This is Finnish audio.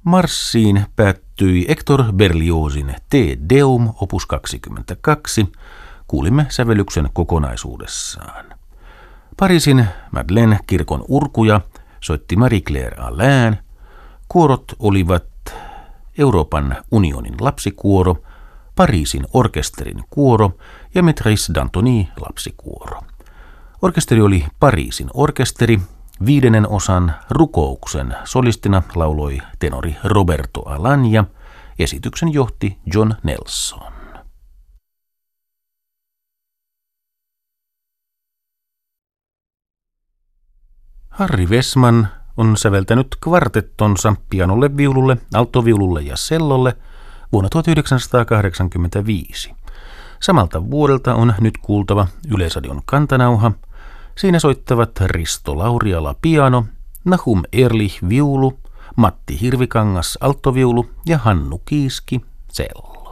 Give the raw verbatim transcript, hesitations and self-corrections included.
Marssiin päättyi Hector Berliozin Te Deum opus kaksikymmentäkaksi. Kuulimme sävellyksen kokonaisuudessaan. Pariisin Madeleine kirkon urkuja soitti Marie-Claire Alain. Kuorot olivat Euroopan unionin lapsikuoro, Pariisin orkesterin kuoro ja Maîtresse d'Antony lapsikuoro. Orkesteri oli Pariisin orkesteri. Viidennen osan rukouksen solistina lauloi tenori Roberto Alagna. Esityksen johti John Nelson. Harry Wessman on säveltänyt kvartettonsa pianolle, viululle, alttoviululle ja cellolle vuonna tuhatyhdeksänsataakahdeksankymmentäviisi. Samalta vuodelta on nyt kuultava Yleisradion kantanauha. Siinä soittavat Risto Lauriala piano, Nahum Ehrlich viulu, Matti Hirvikangas alttoviulu ja Hannu Kiiski cello.